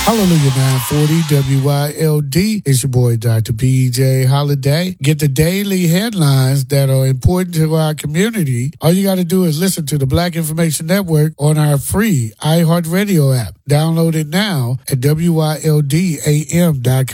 Hallelujah 940 WYLD. It's your boy, Dr. PJ Holiday. Get the daily headlines that are important to our community. All you got to do is listen to the Black Information Network on our free iHeartRadio app. Download it now at WYLDAM.com.